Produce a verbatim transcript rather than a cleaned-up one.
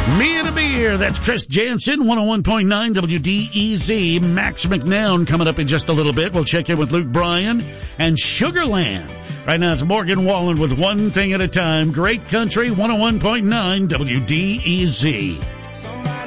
Me and a beer. That's Chris Jansen, one oh one point nine W D E Z. Max McNown coming up in just a little bit. We'll check in with Luke Bryan and Sugarland. Right now it's Morgan Wallen with One Thing at a Time. Great Country, one oh one point nine W D E Z.